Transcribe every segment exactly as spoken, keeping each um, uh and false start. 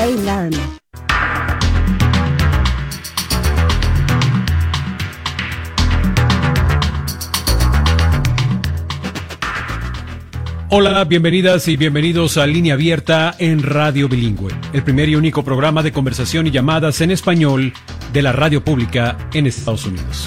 Play Learn. Hola, bienvenidas y bienvenidos a Línea Abierta en Radio Bilingüe, el primer y único programa de conversación y llamadas en español de la radio pública en Estados Unidos.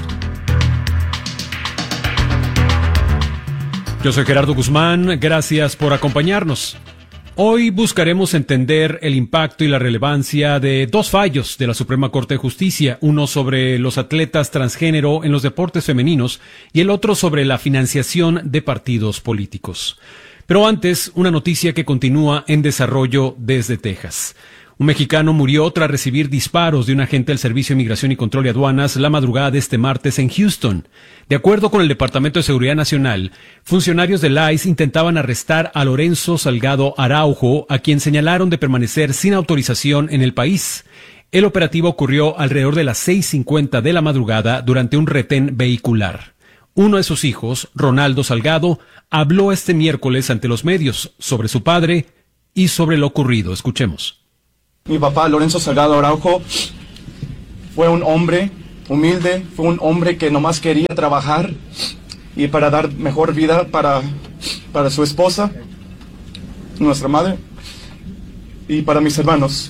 Yo soy Gerardo Guzmán, gracias por acompañarnos. Hoy buscaremos entender el impacto y la relevancia de dos fallos de la Suprema Corte de Justicia, uno sobre los atletas transgénero en los deportes femeninos y el otro sobre la financiación de partidos políticos. Pero antes, una noticia que continúa en desarrollo desde Texas. Un mexicano murió tras recibir disparos de un agente del Servicio de Migración y Control de Aduanas la madrugada de este martes en Houston. De acuerdo con el Departamento de Seguridad Nacional, funcionarios del I C E intentaban arrestar a Lorenzo Salgado Araujo, a quien señalaron de permanecer sin autorización en el país. El operativo ocurrió alrededor de las seis cincuenta de la madrugada durante un retén vehicular. Uno de sus hijos, Ronaldo Salgado, habló este miércoles ante los medios sobre su padre y sobre lo ocurrido. Escuchemos. Mi papá, Lorenzo Salgado Araujo, fue un hombre humilde, fue un hombre que nomás quería trabajar y para dar mejor vida para, para su esposa, nuestra madre, y para mis hermanos.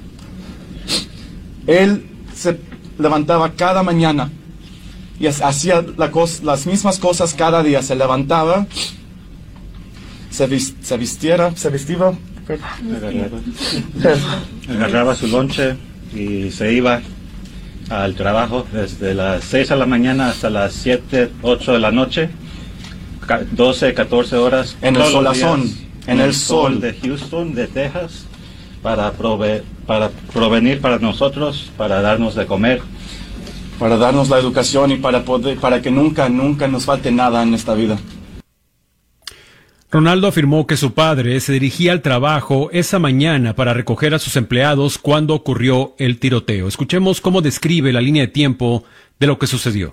Él se levantaba cada mañana y hacía la cosa, las mismas cosas cada día. Se levantaba, se, vist, se vistiera, se vestía, agarraba, agarraba su lonche y se iba al trabajo desde las seis de la mañana hasta las siete, ocho de la noche, doce, catorce horas. En el solazón, en el sol de Houston, de Texas, para, prove, para provenir para nosotros, para darnos de comer. Para darnos la educación y para poder, para que nunca, nunca nos falte nada en esta vida. Ronaldo afirmó que su padre se dirigía al trabajo esa mañana para recoger a sus empleados cuando ocurrió el tiroteo. Escuchemos cómo describe la línea de tiempo de lo que sucedió.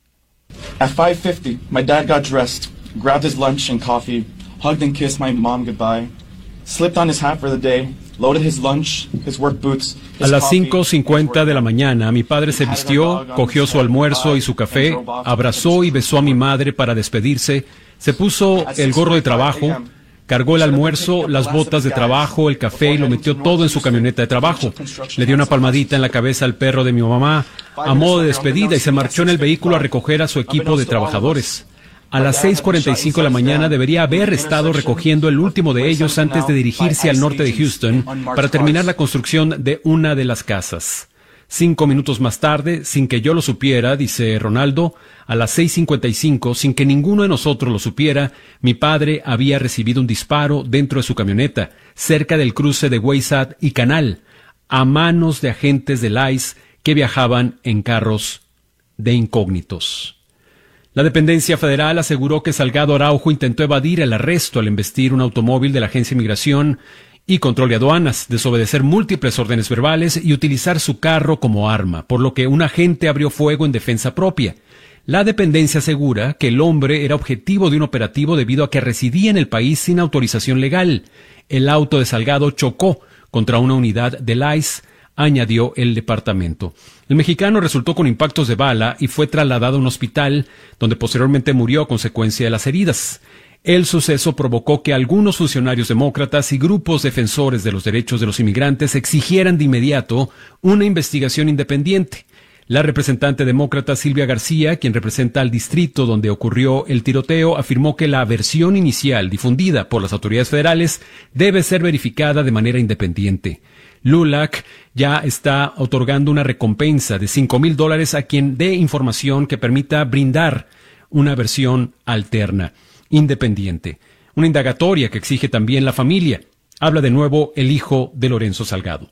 At five fifty, my dad got dressed, grabbed his lunch and coffee, hugged and kissed my mom goodbye, slipped on his hat for the day, loaded his lunch, his work boots, his A las coffee, cinco cincuenta de la mañana, mi padre se vistió, cogió su almuerzo y su café, abrazó y besó a mi madre para despedirse, se puso el gorro de trabajo, cargó el almuerzo, las botas de trabajo, el café y lo metió todo en su camioneta de trabajo. Le dio una palmadita en la cabeza al perro de mi mamá a modo de despedida y se marchó en el vehículo a recoger a su equipo de trabajadores. A las seis cuarenta y cinco de la mañana debería haber estado recogiendo el último de ellos antes de dirigirse al norte de Houston para terminar la construcción de una de las casas. Cinco minutos más tarde, sin que yo lo supiera, dice Ronaldo, a las seis cincuenta y cinco, sin que ninguno de nosotros lo supiera, mi padre había recibido un disparo dentro de su camioneta, cerca del cruce de Wayside y Canal, a manos de agentes del I C E que viajaban en carros de incógnitos. La dependencia federal aseguró que Salgado Araujo intentó evadir el arresto al embestir un automóvil de la Agencia de Migración y Control de Aduanas, desobedecer múltiples órdenes verbales y utilizar su carro como arma, por lo que un agente abrió fuego en defensa propia. La dependencia asegura que el hombre era objetivo de un operativo debido a que residía en el país sin autorización legal. El auto de Salgado chocó contra una unidad del I C E, añadió el departamento. El mexicano resultó con impactos de bala y fue trasladado a un hospital, donde posteriormente murió a consecuencia de las heridas. El suceso provocó que algunos funcionarios demócratas y grupos defensores de los derechos de los inmigrantes exigieran de inmediato una investigación independiente. La representante demócrata Silvia García, quien representa al distrito donde ocurrió el tiroteo, afirmó que la versión inicial difundida por las autoridades federales debe ser verificada de manera independiente. LULAC ya está otorgando una recompensa de cinco mil dólares a quien dé información que permita brindar una versión alterna, independiente. Una indagatoria que exige también la familia. Habla de nuevo el hijo de Lorenzo Salgado.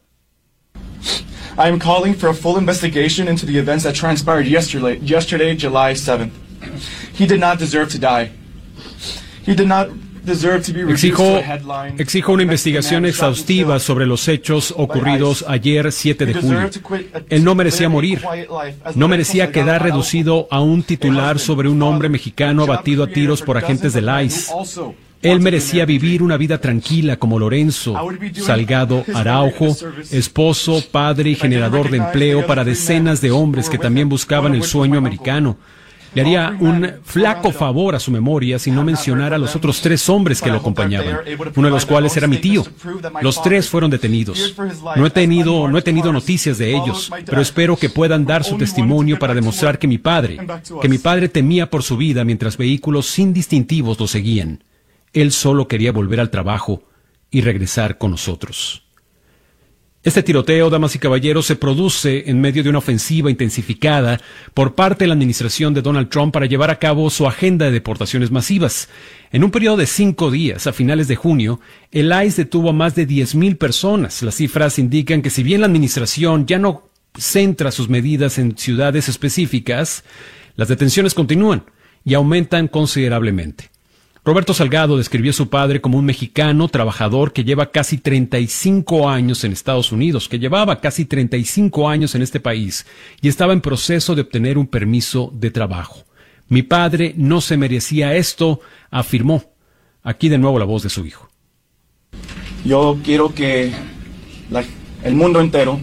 I am calling for a full investigation into the events that transpired yesterday, yesterday, July seventh. He did not deserve to die. He did not deserve to be reduced to Exijo, a headline. exijo una investigación exhaustiva sobre los hechos ocurridos ayer siete de julio. Él no merecía morir. No merecía quedar reducido a un titular sobre un hombre mexicano abatido a tiros por agentes del I C E. Él merecía vivir una vida tranquila como Lorenzo Salgado Araujo, esposo, padre y generador de empleo para decenas de hombres que también buscaban el sueño americano. Le haría un flaco favor a su memoria si no mencionara a los otros tres hombres que lo acompañaban, uno de los cuales era mi tío. Los tres fueron detenidos. No he tenido, no he tenido noticias de ellos, pero espero que puedan dar su testimonio para demostrar que mi padre, que mi padre temía por su vida mientras vehículos sin distintivos lo seguían. Él solo quería volver al trabajo y regresar con nosotros. Este tiroteo, damas y caballeros, se produce en medio de una ofensiva intensificada por parte de la administración de Donald Trump para llevar a cabo su agenda de deportaciones masivas. En un periodo de cinco días, a finales de junio, el I C E detuvo a más de diez mil personas. Las cifras indican que si bien la administración ya no centra sus medidas en ciudades específicas, las detenciones continúan y aumentan considerablemente. Roberto Salgado describió a su padre como un mexicano trabajador que lleva casi treinta y cinco años en Estados Unidos, que llevaba casi treinta y cinco años en este país y estaba en proceso de obtener un permiso de trabajo. Mi padre no se merecía esto, afirmó. Aquí de nuevo la voz de su hijo. Yo quiero que la, el mundo entero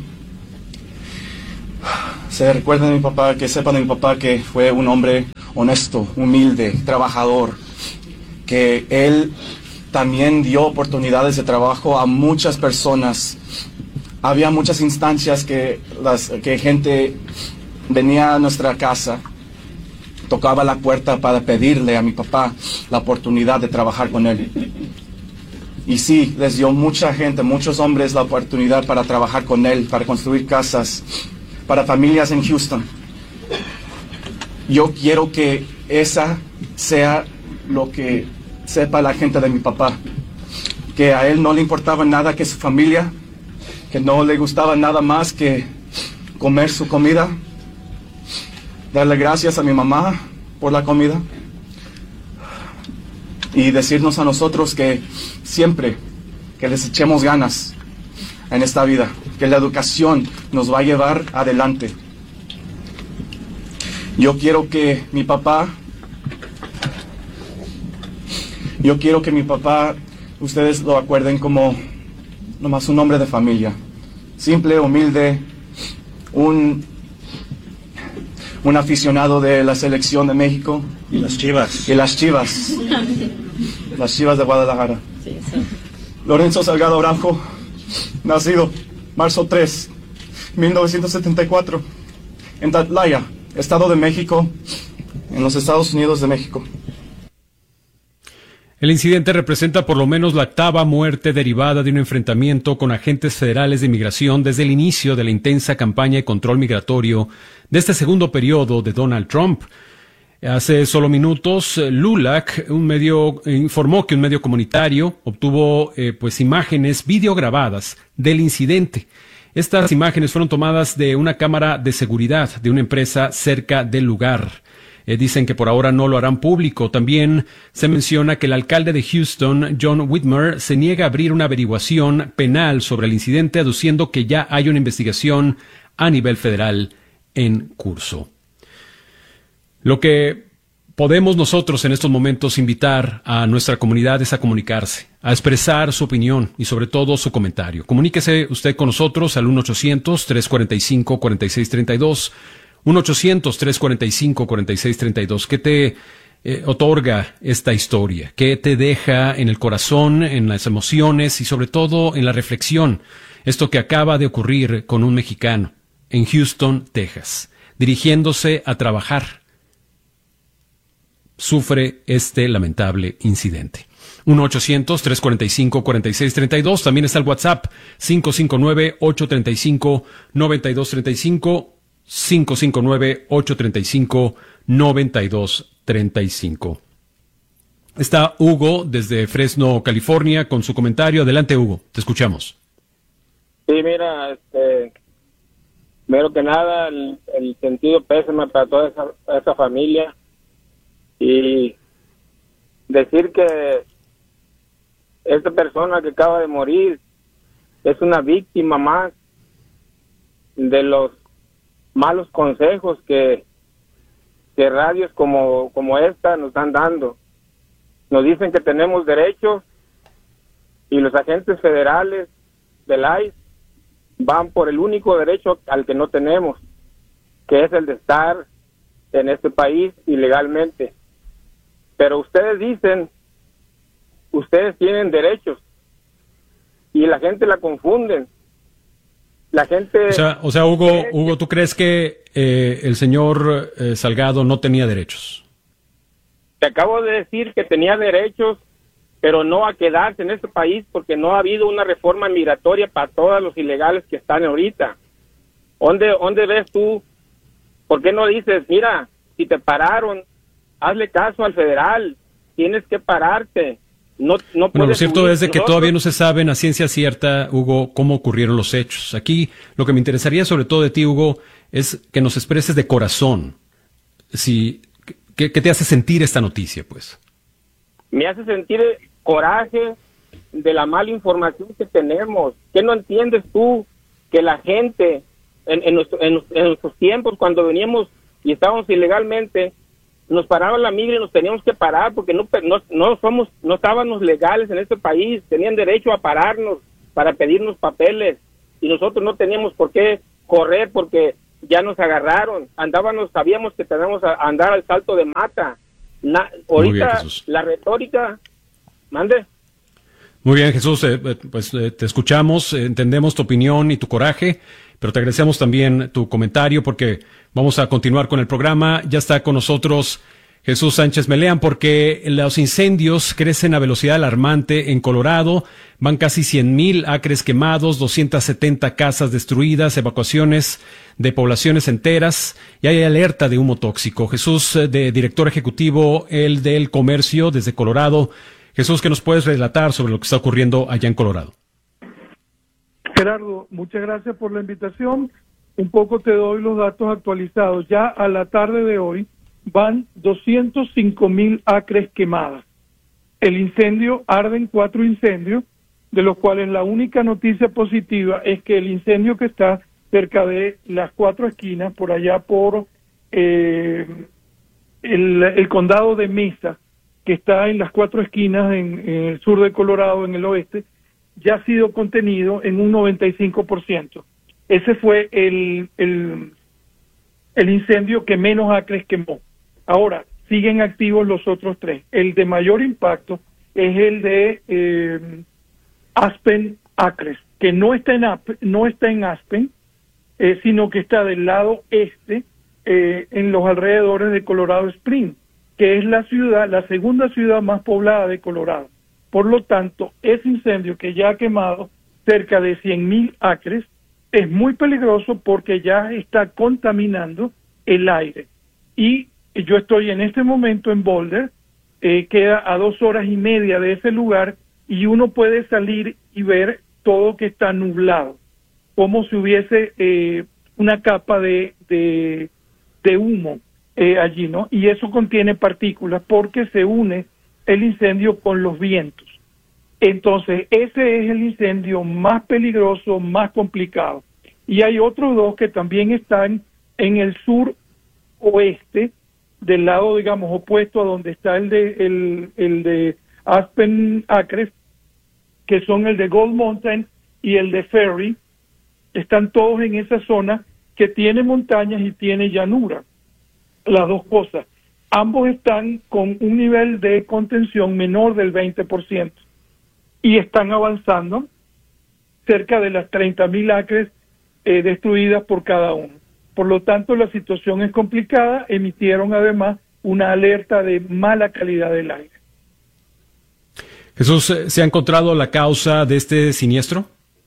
se recuerde de mi papá, que sepan de mi papá que fue un hombre honesto, humilde, trabajador, que él también dio oportunidades de trabajo a muchas personas. Había muchas instancias que, las, que gente venía a nuestra casa, tocaba la puerta para pedirle a mi papá la oportunidad de trabajar con él. Y sí, les dio mucha gente, muchos hombres la oportunidad para trabajar con él, para construir casas, para familias en Houston. Yo quiero que esa sea lo que sepa la gente de mi papá, que a él no le importaba nada que su familia, que no le gustaba nada más que comer su comida, darle gracias a mi mamá por la comida y decirnos a nosotros que siempre que les echemos ganas en esta vida, que la educación nos va a llevar adelante. Yo quiero que mi papá Yo quiero que mi papá, ustedes lo acuerden como nomás un hombre de familia. Simple, humilde, un, un aficionado de la selección de México. Y las Chivas. Y las Chivas. Las Chivas de Guadalajara. Sí, sí. Lorenzo Salgado Araujo, nacido marzo tres, mil novecientos setenta y cuatro, en Tatlaya, Estado de México, en los Estados Unidos de México. El incidente representa por lo menos la octava muerte derivada de un enfrentamiento con agentes federales de inmigración desde el inicio de la intensa campaña de control migratorio de este segundo periodo de Donald Trump. Hace solo minutos, LULAC, un medio, informó que un medio comunitario obtuvo eh, pues imágenes videograbadas del incidente. Estas imágenes fueron tomadas de una cámara de seguridad de una empresa cerca del lugar. Eh, dicen que por ahora no lo harán público. También se menciona que el alcalde de Houston, John Whitmer, se niega a abrir una averiguación penal sobre el incidente, aduciendo que ya hay una investigación a nivel federal en curso. Lo que podemos nosotros en estos momentos invitar a nuestra comunidad es a comunicarse, a expresar su opinión y sobre todo su comentario. Comuníquese usted con nosotros al uno ochocientos, tres cuarenta y cinco, cuarenta y seis treinta y dos, uno ochocientos, tres cuarenta y cinco, cuarenta y seis treinta y dos. ¿Qué te eh, otorga esta historia? ¿Qué te deja en el corazón, en las emociones y sobre todo en la reflexión? Esto que acaba de ocurrir con un mexicano en Houston, Texas, dirigiéndose a trabajar, sufre este lamentable incidente. uno ochocientos, tres cuarenta y cinco, cuarenta y seis treinta y dos. También está el WhatsApp cinco cinco nueve, ocho tres cinco, nueve dos tres cinco, cinco cinco nueve, ocho tres cinco, nueve dos tres cinco. Está Hugo desde Fresno, California, con su comentario. Adelante, Hugo, te escuchamos. Sí, mira, este, primero que nada, el, el sentido pésame para toda esa, esa familia. Y decir que esta persona que acaba de morir es una víctima más de los malos consejos que, que radios como, como esta nos están dando. nos dicen que tenemos derechos y los agentes federales del I C E van por el único derecho al que no tenemos, que es el de estar en este país ilegalmente. Pero ustedes dicen, ustedes tienen derechos y la gente la confunden. La gente... O sea, o sea Hugo, Hugo, ¿tú crees que eh, el señor eh, Salgado no tenía derechos? Te acabo de decir que tenía derechos, pero no a quedarse en este país porque no ha habido una reforma migratoria para todos los ilegales que están ahorita. ¿Dónde, dónde ves tú? ¿Por qué no dices, mira, si te pararon, hazle caso al federal, tienes que pararte? No, no bueno, lo cierto subir. es de que Nosotros... todavía no se sabe a ciencia cierta, Hugo, cómo ocurrieron los hechos. Aquí lo que me interesaría sobre todo de ti, Hugo, es que nos expreses de corazón. Si, ¿qué, qué te hace sentir esta noticia, pues? Me hace sentir coraje de la mala información que tenemos. ¿Qué no entiendes tú? Que la gente, en, en, nuestro, en, en nuestros tiempos, cuando veníamos y estábamos ilegalmente, nos paraban la migra y nos teníamos que parar porque no, no, no somos, no estábamos legales en este país, tenían derecho a pararnos para pedirnos papeles y nosotros no teníamos por qué correr porque ya nos agarraron, andábamos, sabíamos que teníamos a andar al salto de mata. Na, ahorita bien, la retórica, mande. Muy bien, Jesús, eh, pues eh, te escuchamos, eh, entendemos tu opinión y tu coraje, pero te agradecemos también tu comentario porque vamos a continuar con el programa. Ya está con nosotros Jesús Sánchez Meleán porque los incendios crecen a velocidad alarmante en Colorado. Van casi cien mil acres quemados, doscientas setenta casas destruidas, evacuaciones de poblaciones enteras y hay alerta de humo tóxico. Jesús, de director ejecutivo, el del comercio desde Colorado. Jesús, ¿qué nos puedes relatar sobre lo que está ocurriendo allá en Colorado? Gerardo, muchas gracias por la invitación. Un poco te doy los datos actualizados. Ya a la tarde de hoy van doscientos cinco mil acres quemadas. El incendio, arden cuatro incendios, de los cuales la única noticia positiva es que el incendio que está cerca de las cuatro esquinas, por allá por eh, el, el condado de Mesa, que está en las cuatro esquinas en, en el sur de Colorado, en el oeste, ya ha sido contenido en un noventa y cinco por ciento. Ese fue el, el, el incendio que menos acres quemó. Ahora, siguen activos los otros tres. El de mayor impacto es el de eh, Aspen Acres, que no está en, no está en Aspen, eh, sino que está del lado este, eh, en los alrededores de Colorado Springs, que es la ciudad, la segunda ciudad más poblada de Colorado. Por lo tanto, ese incendio que ya ha quemado cerca de cien mil acres es muy peligroso porque ya está contaminando el aire. Y yo estoy en este momento en Boulder, eh, queda a dos horas y media de ese lugar y uno puede salir y ver todo que está nublado, como si hubiese eh, una capa de, de, de humo eh, allí, ¿no? Y eso contiene partículas porque se une el incendio con los vientos. Entonces, ese es el incendio más peligroso, más complicado. Y hay otros dos que también están en el sur oeste, del lado, digamos, opuesto a donde está el de, el, el de Aspen Acres, que son el de Gold Mountain y el de Ferry. Están todos en esa zona que tiene montañas y tiene llanura. Las dos cosas. Ambos están con un nivel de contención menor del veinte por ciento y están avanzando cerca de las treinta mil acres eh, destruidas por cada uno. Por lo tanto, la situación es complicada. Emitieron además una alerta de mala calidad del aire. Jesús, ¿se ha encontrado la causa de este siniestro?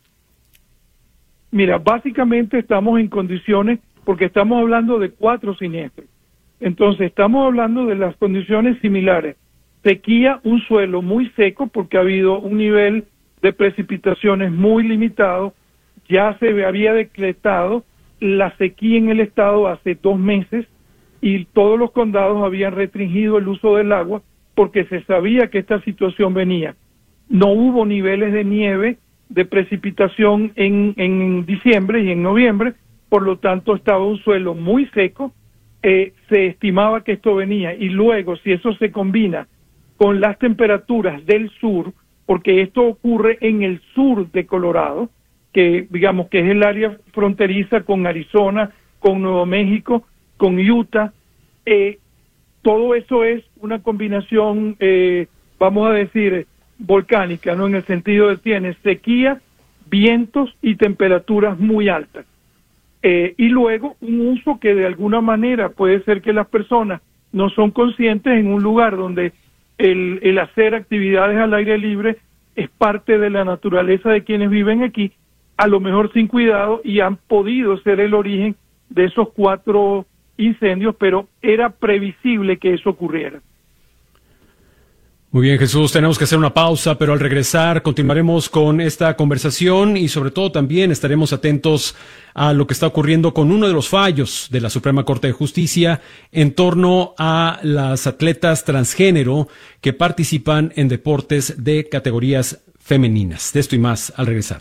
Mira, básicamente estamos en condiciones, porque estamos hablando de cuatro siniestros. Entonces, estamos hablando de las condiciones similares. Sequía, un suelo muy seco, porque ha habido un nivel de precipitaciones muy limitado. Ya se había decretado la sequía en el estado hace dos meses y todos los condados habían restringido el uso del agua porque se sabía que esta situación venía. No hubo niveles de nieve, de precipitación en, en diciembre y en noviembre, por lo tanto estaba un suelo muy seco. Eh, se estimaba que esto venía y luego si eso se combina con las temperaturas del sur, porque esto ocurre en el sur de Colorado, que digamos que es el área fronteriza con Arizona, con Nuevo México, con Utah. Eh, todo eso es una combinación, eh, vamos a decir, volcánica, ¿no? En el sentido de tiene sequía, vientos y temperaturas muy altas. Eh, y luego un uso que de alguna manera puede ser que las personas no son conscientes en un lugar donde el, el hacer actividades al aire libre es parte de la naturaleza de quienes viven aquí, a lo mejor sin cuidado, y han podido ser el origen de esos cuatro incendios, pero era previsible que eso ocurriera. Muy bien, Jesús, tenemos que hacer una pausa, pero al regresar continuaremos con esta conversación y sobre todo también estaremos atentos a lo que está ocurriendo con uno de los fallos de la Suprema Corte de Justicia en torno a las atletas transgénero que participan en deportes de categorías femeninas. De esto y más al regresar.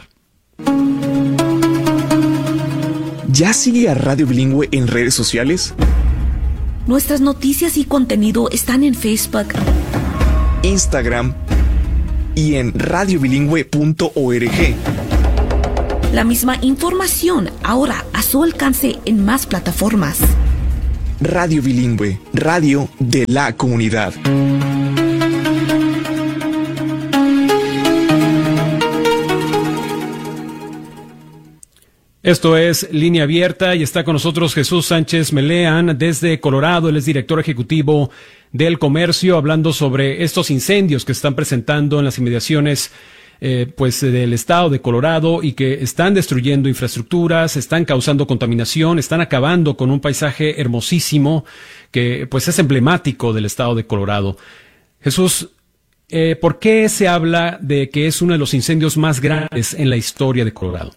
¿Ya sigue a Radio Bilingüe en redes sociales? Nuestras noticias y contenido están en Facebook, Instagram y en radio bilingüe punto org. La misma información ahora a su alcance en más plataformas. Radio Bilingüe, radio de la comunidad. Esto es Línea Abierta y está con nosotros Jesús Sánchez Meleán desde Colorado. Él es director ejecutivo del Comercio, hablando sobre estos incendios que se están presentando en las inmediaciones eh, pues del estado de Colorado y que están destruyendo infraestructuras, están causando contaminación, están acabando con un paisaje hermosísimo que pues es emblemático del estado de Colorado. Jesús, eh, ¿por qué se habla de que es uno de los incendios más grandes en la historia de Colorado?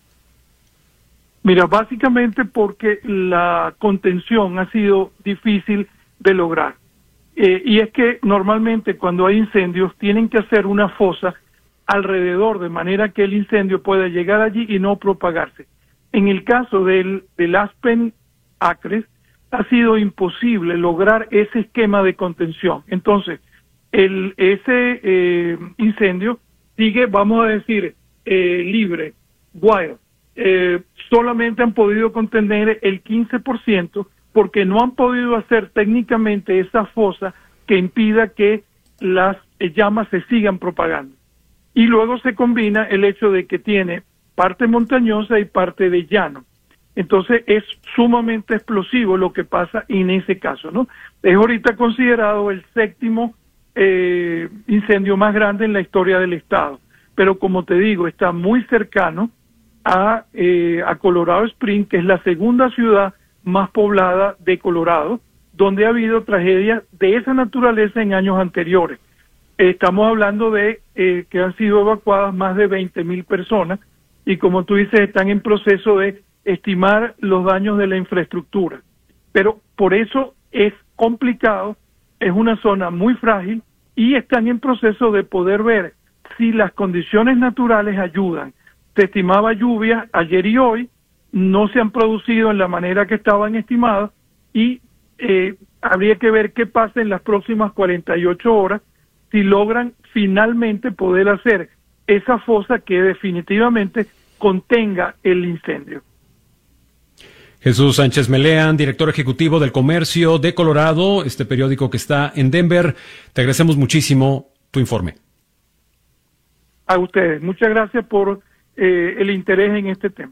Mira, básicamente porque la contención ha sido difícil de lograr. Eh, y es que normalmente cuando hay incendios tienen que hacer una fosa alrededor de manera que el incendio pueda llegar allí y no propagarse. En el caso del, del Aspen Acres ha sido imposible lograr ese esquema de contención. Entonces, el, ese eh, incendio sigue, vamos a decir, eh, libre, wild. Eh, solamente han podido contener el quince por ciento porque no han podido hacer técnicamente esa fosa que impida que las llamas se sigan propagando. Y luego se combina el hecho de que tiene parte montañosa y parte de llano. Entonces es sumamente explosivo lo que pasa en ese caso, ¿no? Es ahorita considerado el séptimo eh, incendio más grande en la historia del estado. Pero como te digo, está muy cercano A, eh, a Colorado Springs, que es la segunda ciudad más poblada de Colorado, donde ha habido tragedias de esa naturaleza en años anteriores. Eh, estamos hablando de eh, que han sido evacuadas más de veinte mil personas y, como tú dices, están en proceso de estimar los daños de la infraestructura. Pero por eso es complicado, es una zona muy frágil y están en proceso de poder ver si las condiciones naturales ayudan. Se estimaba lluvia ayer y hoy, no se han producido en la manera que estaban estimadas y eh, habría que ver qué pasa en las próximas cuarenta y ocho horas si logran finalmente poder hacer esa fosa que definitivamente contenga el incendio. Jesús Sánchez Meleán, director ejecutivo del Comercio de Colorado, este periódico que está en Denver. Te agradecemos muchísimo tu informe. A ustedes, muchas gracias por Eh, el interés en este tema.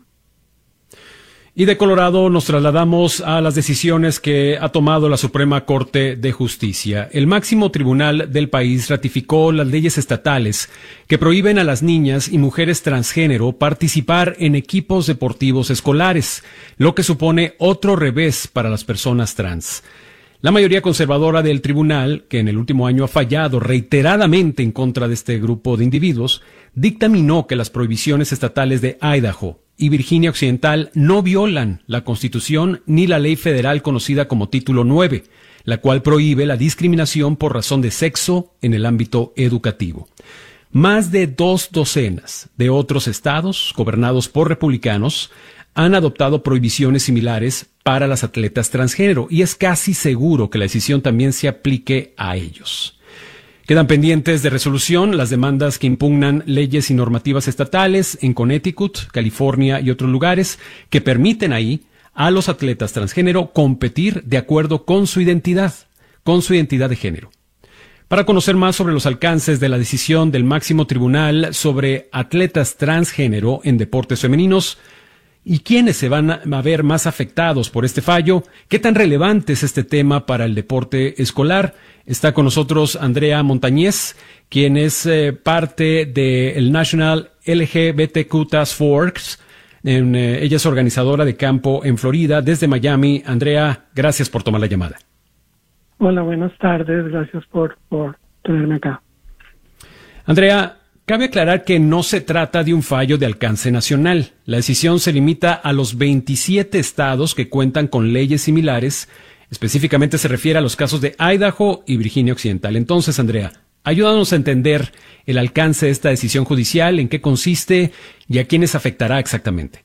Y de Colorado nos trasladamos a las decisiones que ha tomado la Suprema Corte de Justicia. El máximo tribunal del país ratificó las leyes estatales que prohíben a las niñas y mujeres transgénero participar en equipos deportivos escolares, lo que supone otro revés para las personas trans. La mayoría conservadora del tribunal, que en el último año ha fallado reiteradamente en contra de este grupo de individuos, dictaminó que las prohibiciones estatales de Idaho y Virginia Occidental no violan la Constitución ni la ley federal conocida como Título nueve, la cual prohíbe la discriminación por razón de sexo en el ámbito educativo. Más de dos docenas de otros estados, gobernados por republicanos, han adoptado prohibiciones similares para las atletas transgénero y es casi seguro que la decisión también se aplique a ellos. Quedan pendientes de resolución las demandas que impugnan leyes y normativas estatales en Connecticut, California y otros lugares que permiten ahí a los atletas transgénero competir de acuerdo con su identidad, con su identidad de género. Para conocer más sobre los alcances de la decisión del máximo tribunal sobre atletas transgénero en deportes femeninos y quiénes se van a ver más afectados por este fallo, qué tan relevante es este tema para el deporte escolar, está con nosotros Andrea Montañez, quien es eh, parte del National L G B T Q Task Force. En, eh, ella es organizadora de campo en Florida, desde Miami. Andrea, gracias por tomar la llamada. Hola, buenas tardes. Gracias por, por tenerme acá. Andrea, cabe aclarar que no se trata de un fallo de alcance nacional. La decisión se limita a los veintisiete estados que cuentan con leyes similares. Específicamente se refiere a los casos de Idaho y Virginia Occidental. Entonces, Andrea, ayúdanos a entender el alcance de esta decisión judicial, en qué consiste y a quiénes afectará exactamente.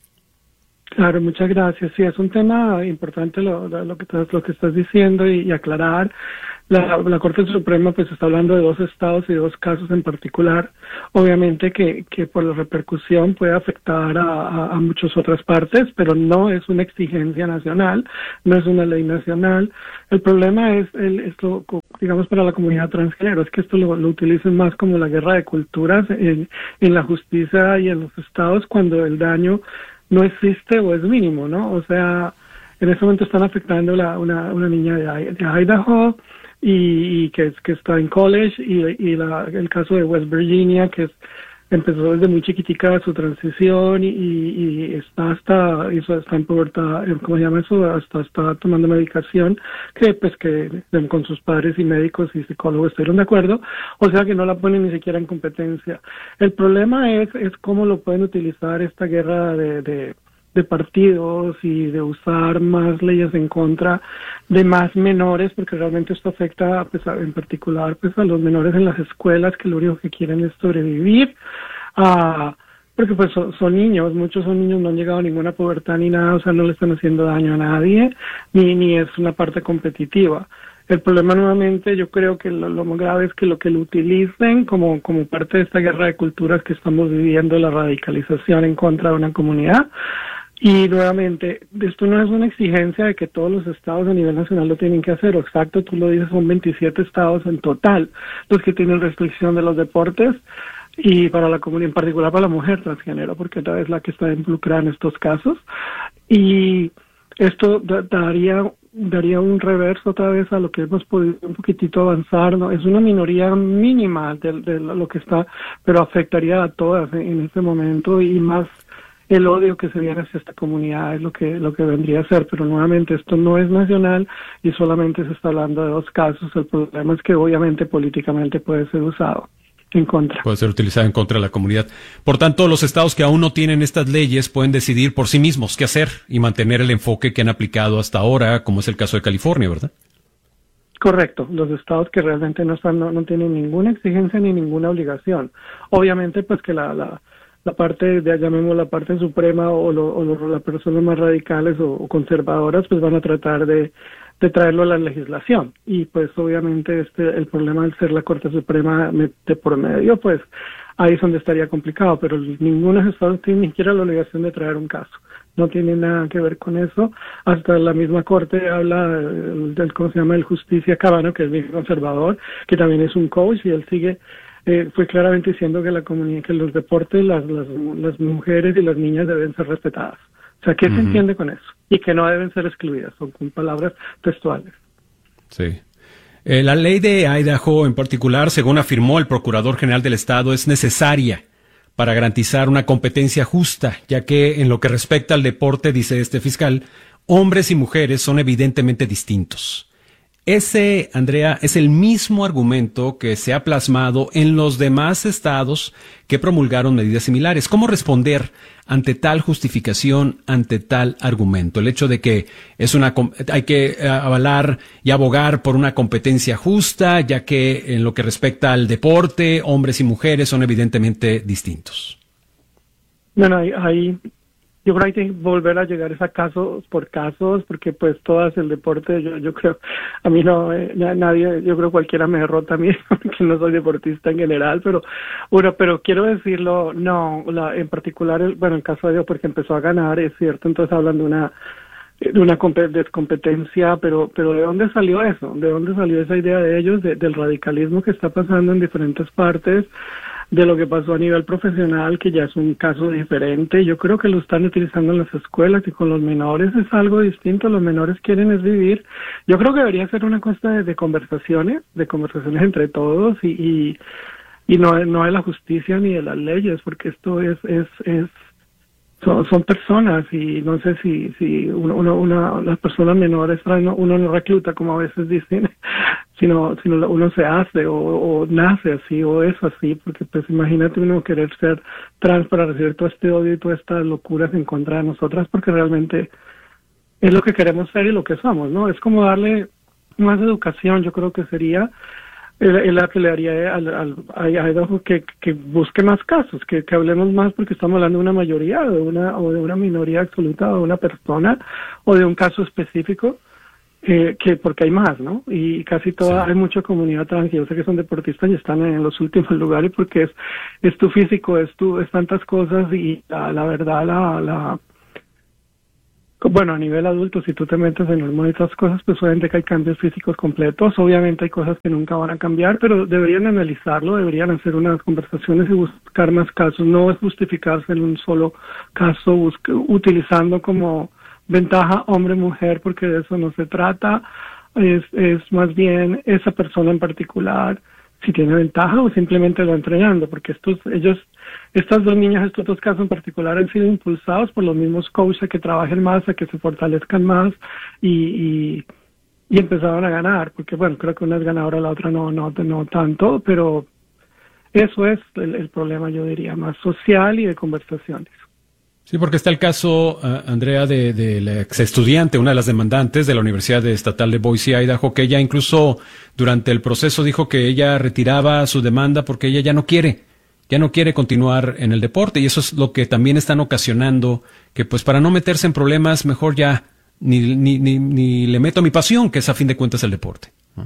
Claro, muchas gracias. Sí, es un tema importante lo, lo, que, lo que estás diciendo y, y aclarar. La, la Corte Suprema pues está hablando de dos estados y dos casos en particular. Obviamente que, que por la repercusión puede afectar a, a, a muchas otras partes, pero no es una exigencia nacional, no es una ley nacional. El problema es, el, esto, digamos, para la comunidad transgénero, es que esto lo, lo utilicen más como la guerra de culturas en, en la justicia y en los estados cuando el daño no existe o es mínimo, ¿no? O sea, en este momento están afectando a una, una niña de, de Idaho, y, y que, que está en college, y, y la, el caso de West Virginia, que es, empezó desde muy chiquitica su transición y, y está hasta, hizo, está en pubertad, ¿cómo se llama eso? Hasta está tomando medicación, que pues que con sus padres y médicos y psicólogos estuvieron de acuerdo, o sea que no la ponen ni siquiera en competencia. El problema es, es cómo lo pueden utilizar esta guerra de, de de partidos y de usar más leyes en contra de más menores, porque realmente esto afecta pues, a, en particular pues, a los menores en las escuelas, que lo único que quieren es sobrevivir, uh, porque pues son, son niños, muchos son niños, no han llegado a ninguna pubertad ni nada, o sea, no le están haciendo daño a nadie, ni, ni es una parte competitiva. El problema nuevamente, yo creo que lo, lo más grave es que lo que lo utilicen como, como parte de esta guerra de culturas que estamos viviendo, la radicalización en contra de una comunidad. Y nuevamente, esto no es una exigencia de que todos los estados a nivel nacional lo tienen que hacer. Exacto, tú lo dices, son veintisiete estados en total los que tienen restricción de los deportes, y para la comunidad, en particular para la mujer transgénero, porque es la que está involucrada en estos casos. Y esto da, daría daría un reverso otra vez a lo que hemos podido un poquitito avanzar, ¿no? Es una minoría mínima de, de lo que está, pero afectaría a todas en, en este momento, y más el odio que se viene hacia esta comunidad es lo que lo que vendría a ser. Pero nuevamente esto no es nacional y solamente se está hablando de dos casos. El problema es que obviamente políticamente puede ser usado en contra. Puede ser utilizado en contra de la comunidad. Por tanto, los estados que aún no tienen estas leyes pueden decidir por sí mismos qué hacer y mantener el enfoque que han aplicado hasta ahora, como es el caso de California, ¿verdad? Correcto, los estados que realmente no están, no, no tienen ninguna exigencia ni ninguna obligación. Obviamente, pues que la, la la parte, de, llamemos la parte suprema o, lo, o lo, las personas más radicales o, o conservadoras, pues van a tratar de, de traerlo a la legislación. Y pues obviamente este el problema al ser la Corte Suprema de por medio, pues ahí es donde estaría complicado, pero ninguno de los estados tiene ni siquiera la obligación de traer un caso. No tiene nada que ver con eso. Hasta la misma Corte habla del, del ¿cómo se llama?, el Justicia Cabano, que es bien conservador, que también es un coach, y él sigue Eh, fue claramente diciendo que la comunidad, que los deportes, las, las las mujeres y las niñas deben ser respetadas. O sea, ¿qué uh-huh. se entiende con eso? Y que no deben ser excluidas, son con palabras textuales. Sí. Eh, la ley de Idaho en particular, según afirmó el Procurador General del Estado, es necesaria para garantizar una competencia justa, ya que en lo que respecta al deporte, dice este fiscal, hombres y mujeres son evidentemente distintos. Ese, Andrea, es el mismo argumento que se ha plasmado en los demás estados que promulgaron medidas similares. ¿Cómo responder ante tal justificación, ante tal argumento? El hecho de que es una hay que avalar y abogar por una competencia justa, ya que en lo que respecta al deporte, hombres y mujeres son evidentemente distintos. Bueno, ahí, ahí yo creo que hay que volver a llegar a casos por casos, porque pues todo es el deporte, yo yo creo, a mí no, eh, nadie, yo creo cualquiera me derrota a mí, porque no soy deportista en general, pero bueno, pero quiero decirlo, no, la, en particular, el, bueno, el caso de Dios, porque empezó a ganar, es cierto, entonces hablan de una de una descompetencia, pero pero ¿de dónde salió eso? ¿De dónde salió esa idea de ellos, de, del radicalismo que está pasando en diferentes partes, de lo que pasó a nivel profesional, que ya es un caso diferente? Yo creo que lo están utilizando en las escuelas, y con los menores es algo distinto. Los menores quieren es vivir. Yo creo que debería ser una cuesta de, de conversaciones, de conversaciones entre todos, y y, y no, no de la justicia ni de las leyes, porque esto es es es Son, son personas, y no sé si si uno, uno, una, las personas menores uno, uno no recluta, como a veces dicen, sino sino uno se hace o, o nace así o es así, porque pues imagínate uno querer ser trans para recibir todo este odio y todas estas locuras en contra de nosotras, porque realmente es lo que queremos ser y lo que somos, ¿no? Es como darle más educación, yo creo que sería el la que le haría al, al, a Idaho que, que busque más casos, que, que hablemos más, porque estamos hablando de una mayoría, de una o de una minoría absoluta, o de una persona, o de un caso específico, eh, que porque hay más, ¿no? Y casi toda, sí. Hay mucha comunidad trans, yo sé que son deportistas y están en los últimos lugares, porque es es tu físico, es tu es tantas cosas, y la, la verdad, la... la bueno, a nivel adulto, si tú te metes en hormonas y otras cosas, pues obviamente que hay cambios físicos completos, obviamente hay cosas que nunca van a cambiar, pero deberían analizarlo, deberían hacer unas conversaciones y buscar más casos, no es justificarse en un solo caso, busque, utilizando como ventaja hombre-mujer, porque de eso no se trata, es, es más bien esa persona en particular, si tiene ventaja, o simplemente lo entrenando, porque estos, ellos, estas dos niñas, estos dos casos en particular, han sido impulsados por los mismos coaches a que trabajen más, a que se fortalezcan más, y, y, y empezaron a ganar, porque bueno, creo que una es ganadora, la otra no, no, no tanto, pero eso es el, el problema, yo diría, más social y de conversaciones. Sí, porque está el caso, uh, Andrea, de, de la ex estudiante, una de las demandantes de la Universidad Estatal de Boise, Idaho, que ella incluso durante el proceso dijo que ella retiraba su demanda porque ella ya no quiere, ya no quiere continuar en el deporte, y eso es lo que también están ocasionando, que pues para no meterse en problemas, mejor ya ni, ni, ni, ni le meto mi pasión, que es a fin de cuentas el deporte, ¿no?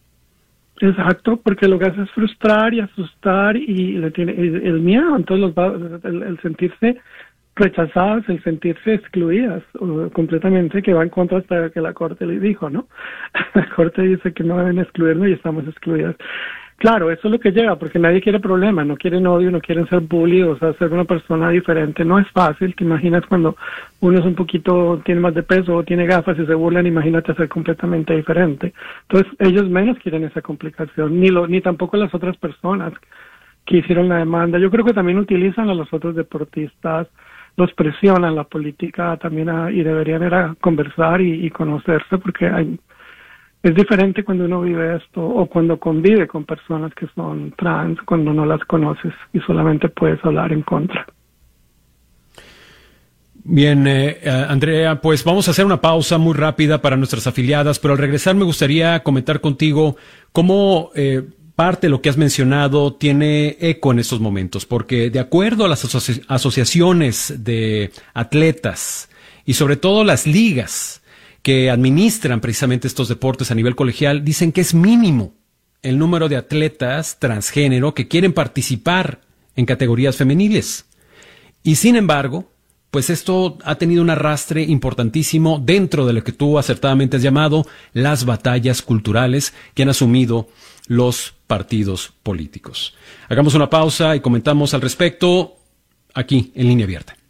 Exacto, porque lo que hace es frustrar y asustar, y le tiene el, el miedo, entonces los va, el, el sentirse rechazadas, el sentirse excluidas uh, completamente, que va en contra hasta de que la Corte le dijo, ¿no? La Corte dice que no deben excluirnos y estamos excluidas. Claro, eso es lo que llega, porque nadie quiere problemas, no quieren odio, no quieren ser bully, o sea, ser una persona diferente. No es fácil, te imaginas cuando uno es un poquito, tiene más de peso o tiene gafas y se burlan, imagínate ser completamente diferente. Entonces, ellos menos quieren esa complicación, ni lo, ni tampoco las otras personas que hicieron la demanda. Yo creo que también utilizan a los otros deportistas, los presionan la política también a, y deberían ir a conversar y, y conocerse, porque hay, es diferente cuando uno vive esto o cuando convive con personas que son trans, cuando no las conoces y solamente puedes hablar en contra. Bien, eh, Andrea, pues vamos a hacer una pausa muy rápida para nuestras afiliadas, pero al regresar me gustaría comentar contigo cómo eh, parte de lo que has mencionado tiene eco en estos momentos, porque de acuerdo a las asoci- asociaciones de atletas y sobre todo las ligas que administran precisamente estos deportes a nivel colegial, dicen que es mínimo el número de atletas transgénero que quieren participar en categorías femeniles. Y sin embargo, pues esto ha tenido un arrastre importantísimo dentro de lo que tú acertadamente has llamado las batallas culturales que han asumido los partidos políticos. Hagamos una pausa y comentamos al respecto aquí en Línea Abierta.